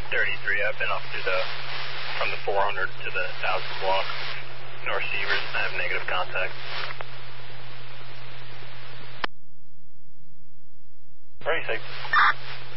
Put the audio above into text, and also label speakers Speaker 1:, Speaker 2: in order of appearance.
Speaker 1: 33. I've been up to from the 400 to the 1000 block. North Seavers. I have negative contact.
Speaker 2: Very safe.